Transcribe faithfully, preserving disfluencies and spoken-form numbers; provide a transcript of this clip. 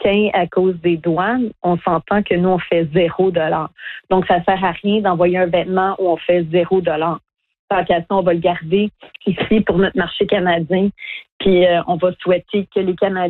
américain à cause des douanes, on s'entend que nous, on fait zéro dollar. Donc, ça sert à rien d'envoyer un vêtement où on fait zéro dollar. Tant qu'à ça, on va le garder ici pour notre marché canadien. Puis, euh, on va souhaiter que les Canadiens